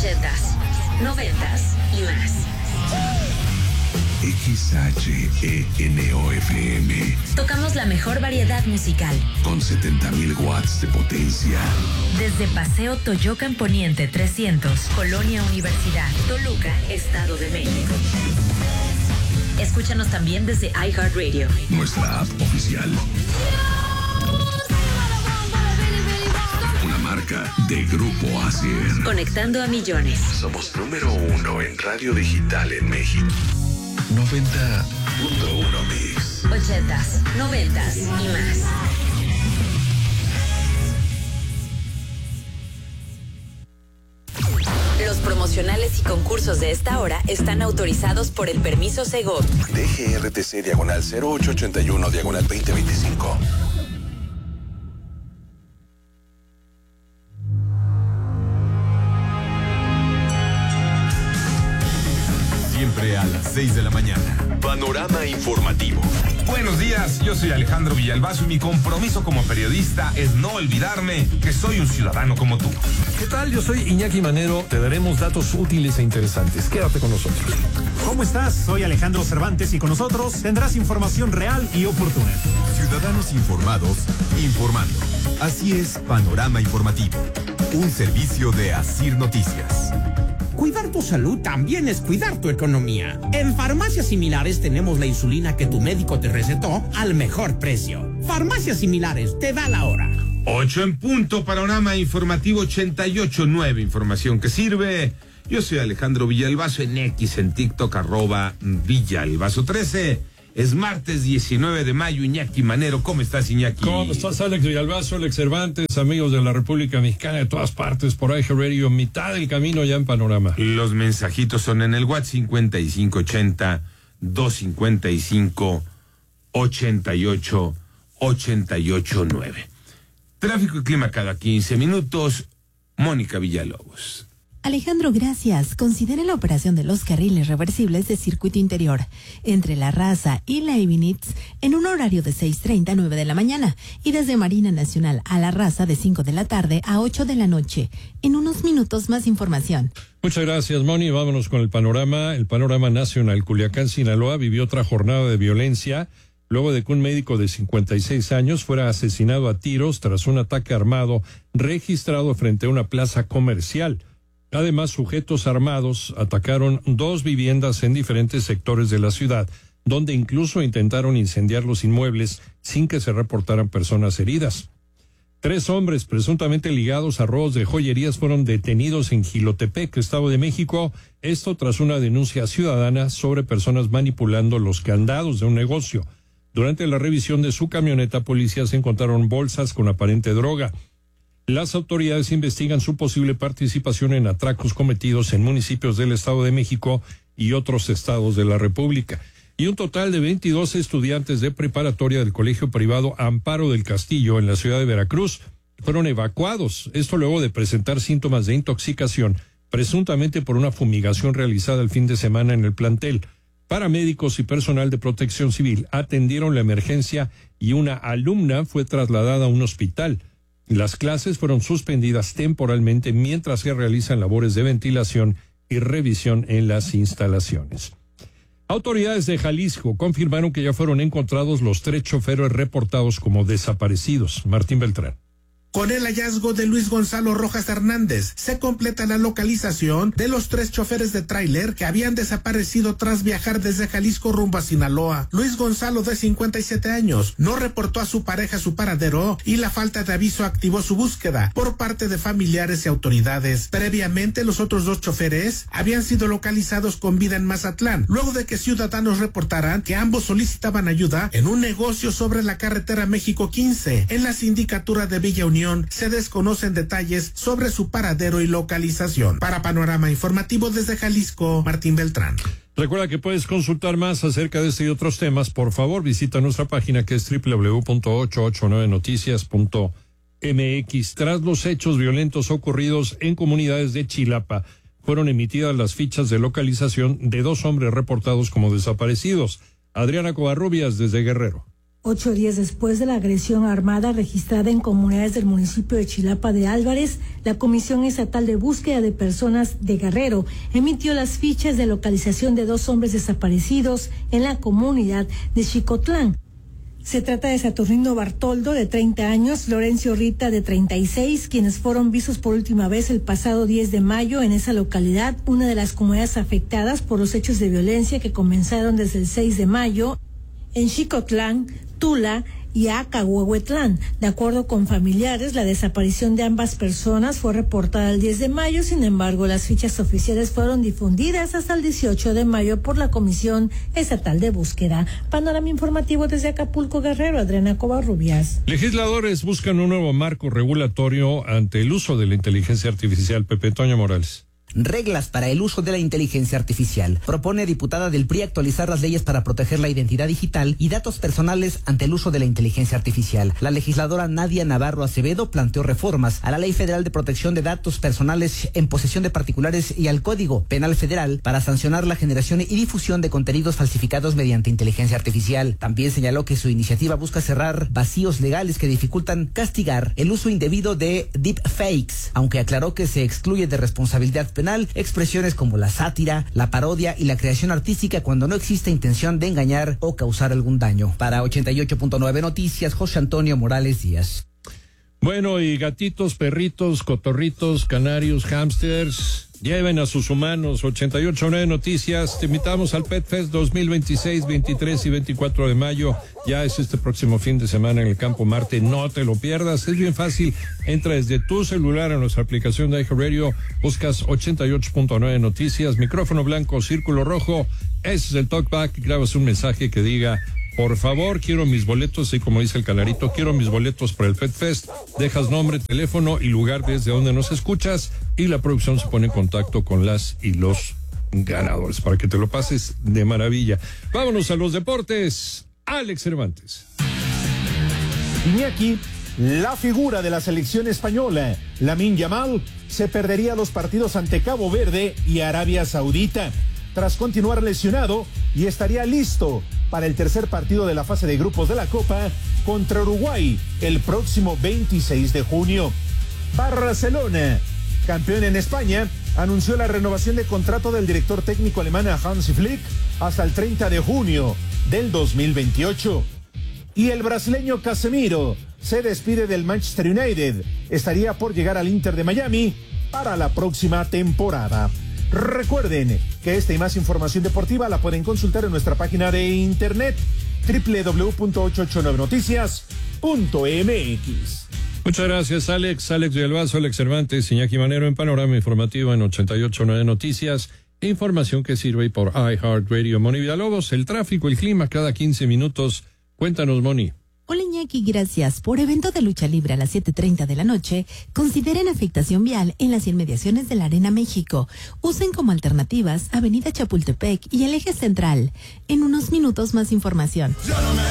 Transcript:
80s, 90s y más. XHENOFM. Tocamos la mejor variedad musical. Con 70,000 watts de potencia. Desde Paseo Toyocan Poniente 300, Colonia Universidad, Toluca, Estado de México. Escúchanos también desde iHeartRadio. Nuestra app oficial. Una marca de Grupo Asier. Conectando a millones. Somos número 1 en radio digital en México. 90.1 Mix. 80s, 90s y más. Los promocionales y concursos de esta hora están autorizados por el permiso Segov. DGRTC /0881/2025. Siempre a las 6 de la mañana. Panorama informativo. Buenos días, yo soy Alejandro Villalbazo y mi compromiso como periodista es no olvidarme que soy un ciudadano como tú. ¿Qué tal? Yo soy Iñaki Manero. Te daremos datos útiles e interesantes. Quédate con nosotros. ¿Cómo estás? Soy Alejandro Cervantes y con nosotros tendrás información real y oportuna. Ciudadanos informados, informando. Así es, Panorama Informativo. Un servicio de Asir Noticias. Cuidar tu salud también es cuidar tu economía. En Farmacias Similares tenemos la insulina que tu médico te recetó al mejor precio. Farmacias Similares, te da la hora. 8 en punto, Panorama Informativo 88.9, información que sirve. Yo soy Alejandro Villalbazo en X, en TikTok, @Villalbazo13. Es martes 19 de mayo, Iñaki Manero. ¿Cómo estás, Iñaki? ¿Cómo estás, Alex Villalbazo, Alex Cervantes, amigos de la República Mexicana de todas partes, por iHeartRadio, mitad del camino ya en Panorama? Los mensajitos son en el WhatsApp 5580-255-88-889. Tráfico y clima cada 15 minutos. Mónica Villalobos. Alejandro, gracias. Considere la operación de los carriles reversibles de circuito interior entre La Raza y Leibniz en un horario de 6:30 a 9 de la mañana y desde Marina Nacional a La Raza de 5 de la tarde a 8 de la noche. En unos minutos más información. Muchas gracias, Moni. Vámonos con el panorama. El panorama nacional. Culiacán, Sinaloa vivió otra jornada de violencia luego de que un médico de 56 años fuera asesinado a tiros tras un ataque armado registrado frente a una plaza comercial. Además, sujetos armados atacaron 2 viviendas en diferentes sectores de la ciudad, donde incluso intentaron incendiar los inmuebles sin que se reportaran personas heridas. 3 hombres presuntamente ligados a robos de joyerías fueron detenidos en Jilotepec, Estado de México, esto tras una denuncia ciudadana sobre personas manipulando los candados de un negocio. Durante la revisión de su camioneta, policías encontraron bolsas con aparente droga. Las autoridades investigan su posible participación en atracos cometidos en municipios del Estado de México y otros estados de la República. Y un total de 22 estudiantes de preparatoria del colegio privado Amparo del Castillo en la ciudad de Veracruz fueron evacuados. Esto luego de presentar síntomas de intoxicación, presuntamente por una fumigación realizada el fin de semana en el plantel. Paramédicos y personal de protección civil atendieron la emergencia y una alumna fue trasladada a un hospital. Las clases fueron suspendidas temporalmente mientras se realizan labores de ventilación y revisión en las instalaciones. Autoridades de Jalisco confirmaron que ya fueron encontrados los 3 choferes reportados como desaparecidos. Martín Beltrán. Con el hallazgo de Luis Gonzalo Rojas Hernández, se completa la localización de los 3 choferes de tráiler que habían desaparecido tras viajar desde Jalisco rumbo a Sinaloa. Luis Gonzalo, de 57 años, no reportó a su pareja su paradero y la falta de aviso activó su búsqueda por parte de familiares y autoridades. Previamente, los otros 2 choferes habían sido localizados con vida en Mazatlán, luego de que ciudadanos reportaran que ambos solicitaban ayuda en un negocio sobre la carretera México 15. En la sindicatura de Villa Unión se desconocen detalles sobre su paradero y localización. Para Panorama Informativo desde Jalisco, Martín Beltrán. Recuerda que puedes consultar más acerca de este y otros temas. Por favor, visita nuestra página que es www.889noticias.mx. Tras los hechos violentos ocurridos en comunidades de Chilapa, fueron emitidas las fichas de localización de 2 hombres reportados como desaparecidos. Adriana Covarrubias, desde Guerrero. 8 días después de la agresión armada registrada en comunidades del municipio de Chilapa de Álvarez, la Comisión Estatal de Búsqueda de Personas de Guerrero emitió las fichas de localización de 2 hombres desaparecidos en la comunidad de Xicotlán. Se trata de Saturnino Bartoldo, de 30 años, Florencio Rita, de 36, quienes fueron vistos por última vez el pasado 10 de mayo en esa localidad, una de las comunidades afectadas por los hechos de violencia que comenzaron desde el 6 de mayo en Xicotlán, Tula y Acahuehuetlán. De acuerdo con familiares, la desaparición de ambas personas fue reportada el 10 de mayo, sin embargo, las fichas oficiales fueron difundidas hasta el 18 de mayo por la Comisión Estatal de Búsqueda. Panorama informativo desde Acapulco, Guerrero, Adriana Covarrubias. Legisladores buscan un nuevo marco regulatorio ante el uso de la inteligencia artificial. Pepe Toño Morales. Reglas para el uso de la inteligencia artificial. Propone diputada del PRI actualizar las leyes para proteger la identidad digital y datos personales ante el uso de la inteligencia artificial. La legisladora Nadia Navarro Acevedo planteó reformas a la Ley Federal de Protección de Datos Personales en posesión de particulares y al Código Penal Federal para sancionar la generación y difusión de contenidos falsificados mediante inteligencia artificial. También señaló que su iniciativa busca cerrar vacíos legales que dificultan castigar el uso indebido de deepfakes, aunque aclaró que se excluye de responsabilidad penal expresiones como la sátira, la parodia y la creación artística cuando no existe intención de engañar o causar algún daño. Para 88.9 Noticias, José Antonio Morales Díaz. Bueno, y gatitos, perritos, cotorritos, canarios, hámsters, lleven a sus humanos. 88.9 Noticias, te invitamos al Pet Fest 2026, 23 y 24 de mayo. Ya es este próximo fin de semana en el Campo Marte, no te lo pierdas, es bien fácil. Entra desde tu celular a nuestra aplicación de iHeartRadio, buscas 88.9 Noticias, micrófono blanco, círculo rojo, ese es el talkback, grabas un mensaje que diga: por favor, quiero mis boletos, y como dice el canarito, quiero mis boletos para el Pet Fest. Dejas nombre, teléfono y lugar desde donde nos escuchas y la producción se pone en contacto con las y los ganadores para que te lo pases de maravilla. Vámonos a los deportes. Alex Cervantes. Iñaki, la figura de la selección española, Lamine Yamal, se perdería los partidos ante Cabo Verde y Arabia Saudita tras continuar lesionado y estaría listo para el tercer partido de la fase de grupos de la Copa contra Uruguay el próximo 26 de junio. Barcelona, campeón en España, anunció la renovación de contrato del director técnico alemán Hansi Flick hasta el 30 de junio del 2028. Y el brasileño Casemiro se despide del Manchester United. Estaría por llegar al Inter de Miami para la próxima temporada. Recuerden que esta y más información deportiva la pueden consultar en nuestra página de internet www.889noticias.mx. Muchas gracias, Alex Villalbazo, Alex Cervantes, Iñaki Manero en Panorama Informativo en 88.9 Noticias. Información que sirve por iHeartRadio. Moni Villalobos, el tráfico, el clima cada 15 minutos. Cuéntanos, Moni. Hola Iñaki, gracias. Por evento de lucha libre a las 7:30 de la noche, consideren afectación vial en las inmediaciones de la Arena México. Usen como alternativas Avenida Chapultepec y el Eje Central. En unos minutos más información.